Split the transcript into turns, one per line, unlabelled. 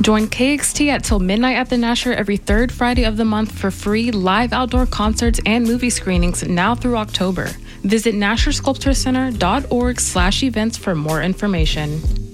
Join KXT at Till Midnight at the Nasher every third Friday of the month for free live outdoor concerts and movie screenings now through October. Visit NasherSculptureCenter.org/events for more information.